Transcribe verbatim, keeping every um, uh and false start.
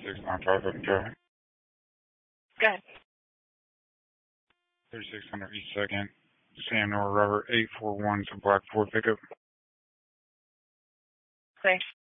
six nine five, go. Go ahead. thirty-six hundred East second, Sam Nor Robert eight four one to Black Ford pickup. Thanks.